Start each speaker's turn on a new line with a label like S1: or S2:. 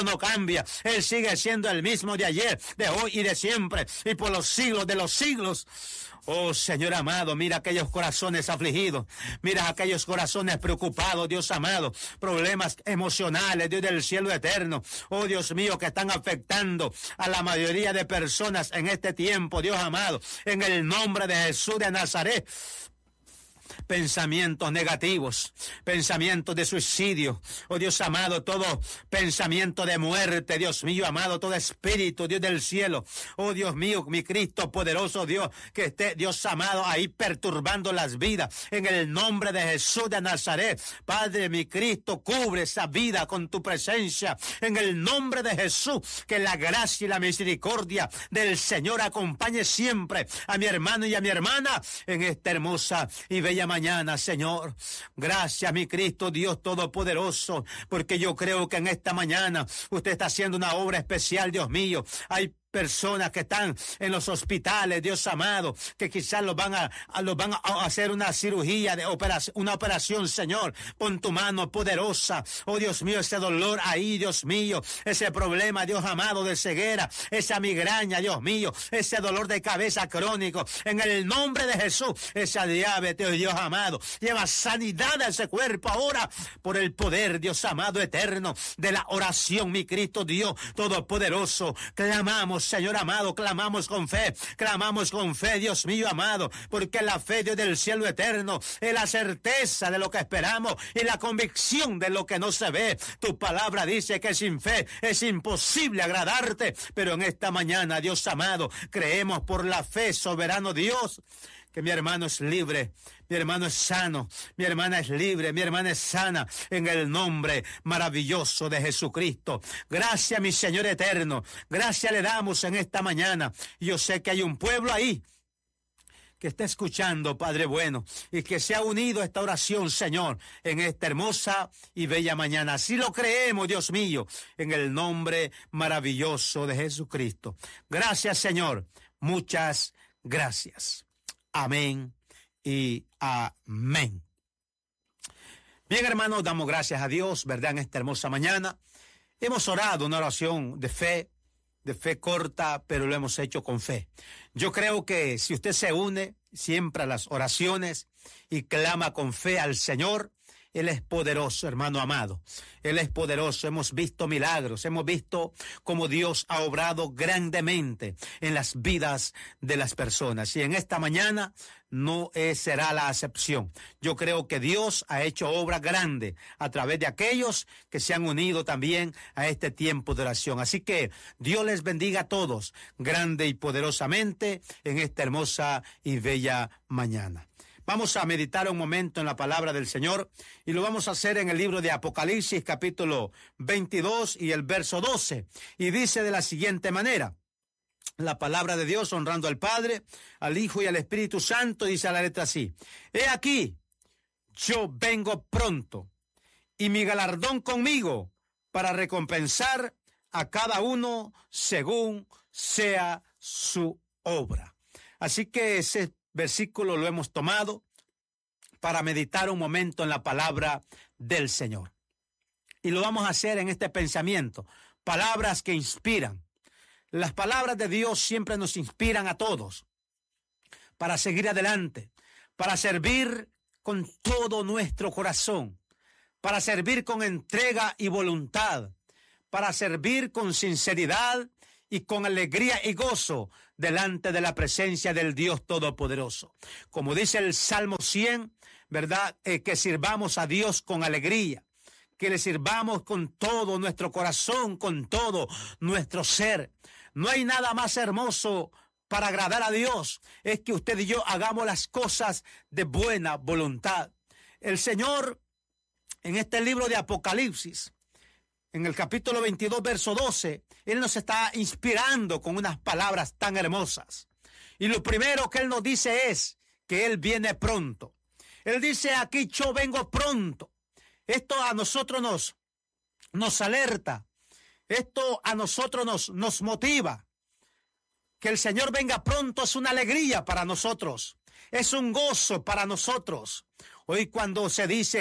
S1: no cambia. Él sigue siendo el mismo de ayer, de hoy y de siempre, y por los siglos de los siglos. Oh, Señor amado, mira aquellos corazones afligidos, mira aquellos corazones preocupados, Dios amado, problemas emocionales, Dios del cielo eterno, oh Dios mío, que están afectando a la mayoría de personas en este tiempo, Dios amado, en el nombre de Jesús de Nazaret. Pensamientos negativos, pensamientos de suicidio, oh Dios amado, todo pensamiento de muerte, Dios mío amado, todo espíritu, Dios del cielo, oh Dios mío, mi Cristo poderoso Dios, que esté, Dios amado, ahí perturbando las vidas, en el nombre de Jesús de Nazaret. Padre, mi Cristo, cubre esa vida con tu presencia, en el nombre de Jesús, que la gracia y la misericordia del Señor acompañe siempre a mi hermano y a mi hermana en esta hermosa y bella mañana, Señor. Gracias, mi Cristo, Dios Todopoderoso, porque yo creo que en esta mañana usted está haciendo una obra especial, Dios mío. Hay personas que están en los hospitales, Dios amado, que quizás los van a hacer una cirugía, una operación, Señor. Pon tu mano poderosa, oh Dios mío, ese dolor ahí, Dios mío, ese problema, Dios amado, de ceguera, esa migraña, Dios mío, ese dolor de cabeza crónico, en el nombre de Jesús, esa diabetes, Dios amado, lleva sanidad a ese cuerpo ahora, por el poder, Dios amado, eterno, de la oración, mi Cristo, Dios Todopoderoso. Clamamos, Señor amado, clamamos con fe, Dios mío amado, porque la fe, Dios del cielo eterno, es la certeza de lo que esperamos y la convicción de lo que no se ve. Tu palabra dice que sin fe es imposible agradarte, pero en esta mañana, Dios amado, creemos por la fe, soberano Dios, que mi hermano es libre, mi hermano es sano, mi hermana es libre, mi hermana es sana, en el nombre maravilloso de Jesucristo. Gracias, mi Señor eterno, gracias le damos en esta mañana. Yo sé que hay un pueblo ahí que está escuchando, Padre bueno, y que se ha unido a esta oración, Señor, en esta hermosa y bella mañana. Así lo creemos, Dios mío, en el nombre maravilloso de Jesucristo. Gracias, Señor, muchas gracias. Amén y amén. Bien, hermanos, damos gracias a Dios, ¿verdad? En esta hermosa mañana hemos orado una oración de fe corta, pero lo hemos hecho con fe. Yo creo que si usted se une siempre a las oraciones y clama con fe al Señor, Él es poderoso, hermano amado. Él es poderoso. Hemos visto milagros. Hemos visto cómo Dios ha obrado grandemente en las vidas de las personas. Y en esta mañana no será la excepción. Yo creo que Dios ha hecho obra grande a través de aquellos que se han unido también a este tiempo de oración. Así que Dios les bendiga a todos grande y poderosamente en esta hermosa y bella mañana. Vamos a meditar un momento en la palabra del Señor y lo vamos a hacer en el libro de Apocalipsis, capítulo 22 y el verso 12. Y dice de la siguiente manera, la palabra de Dios honrando al Padre, al Hijo y al Espíritu Santo, dice a la letra así: He aquí, yo vengo pronto y mi galardón conmigo para recompensar a cada uno según sea su obra. Así que ese versículo lo hemos tomado para meditar un momento en la palabra del Señor. Y lo vamos a hacer en este pensamiento. Palabras que inspiran. Las palabras de Dios siempre nos inspiran a todos para seguir adelante, para servir con todo nuestro corazón, para servir con entrega y voluntad, para servir con sinceridad y con alegría y gozo delante de la presencia del Dios Todopoderoso. Como dice el Salmo 100, ¿verdad? Que sirvamos a Dios con alegría, que le sirvamos con todo nuestro corazón, con todo nuestro ser. No hay nada más hermoso para agradar a Dios, es que usted y yo hagamos las cosas de buena voluntad. El Señor, en este libro de Apocalipsis, en el capítulo 22, verso 12, Él nos está inspirando con unas palabras tan hermosas. Y lo primero que Él nos dice es que Él viene pronto. Él dice aquí, yo vengo pronto. Esto a nosotros nos alerta. Esto a nosotros nos motiva. Que el Señor venga pronto es una alegría para nosotros. Es un gozo para nosotros. Hoy cuando se dice